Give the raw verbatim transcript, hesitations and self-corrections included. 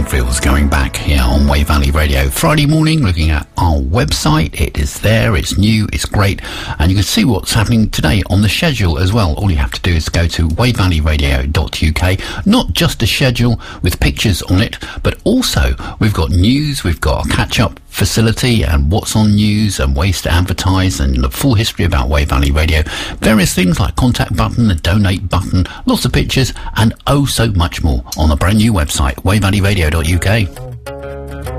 morning feels going back here on Wave Valley Radio. Friday morning, looking at our website. It is there, it's new, it's great, and you can see what's happening today on the schedule as well. All you have to do is go to wave valley radio dot U K. Not just a schedule with pictures on it, but also we've got news, we've got a catch-up facility and what's on news and ways to advertise and the full history about Wave Valley Radio. Various things like contact button, the donate button, lots of pictures and oh so much more on the brand new website, wave valley radio dot U K.